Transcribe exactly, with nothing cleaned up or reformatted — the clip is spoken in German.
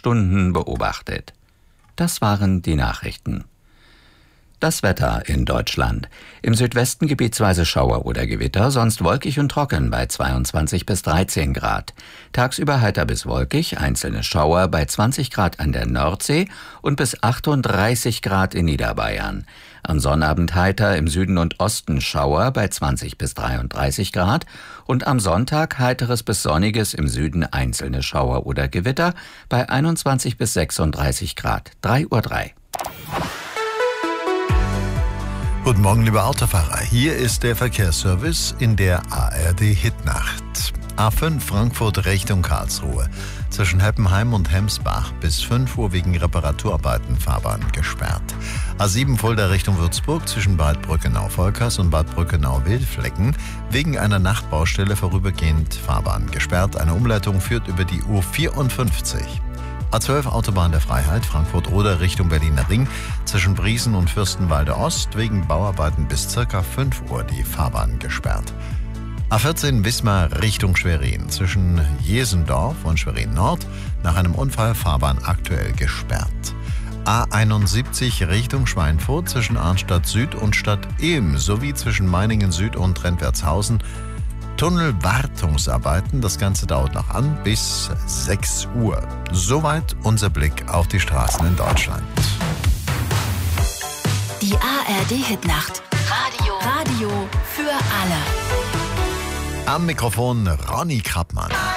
Stunden beobachtet. Das waren die Nachrichten. Das Wetter in Deutschland. Im Südwesten gebietsweise Schauer oder Gewitter, sonst wolkig und trocken bei zweiundzwanzig bis dreizehn Grad. Tagsüber heiter bis wolkig, einzelne Schauer bei zwanzig Grad an der Nordsee und bis achtunddreißig Grad in Niederbayern. Am Sonnabend heiter im Süden und Osten Schauer bei zwanzig bis dreiunddreißig Grad und am Sonntag heiteres bis sonniges im Süden einzelne Schauer oder Gewitter bei einundzwanzig bis sechsunddreißig Grad. drei Uhr drei. Guten Morgen, liebe Autofahrer. Hier ist der Verkehrsservice in der A R D-Hitnacht. A fünf Frankfurt Richtung Karlsruhe. Zwischen Heppenheim und Hemsbach bis fünf Uhr wegen Reparaturarbeiten Fahrbahn gesperrt. A sieben Fulda Richtung Würzburg zwischen Bad Brückenau-Volkers und Bad Brückenau-Wildflecken wegen einer Nachtbaustelle vorübergehend Fahrbahn gesperrt. Eine Umleitung führt über die U vierundfünfzig. A zwölf Autobahn der Freiheit, Frankfurt-Oder Richtung Berliner Ring, zwischen Briesen und Fürstenwalde Ost wegen Bauarbeiten bis circa fünf Uhr die Fahrbahn gesperrt. A vierzehn Wismar Richtung Schwerin, zwischen Jesendorf und Schwerin Nord nach einem Unfall Fahrbahn aktuell gesperrt. A einundsiebzig Richtung Schweinfurt zwischen Arnstadt Süd und Stadt Ilm sowie zwischen Meiningen Süd und Trentwertshausen Tunnelwartungsarbeiten. Das Ganze dauert noch an bis sechs Uhr. Soweit unser Blick auf die Straßen in Deutschland. Die A R D-Hitnacht. Radio. Radio für alle. Am Mikrofon Ronny Krappmann.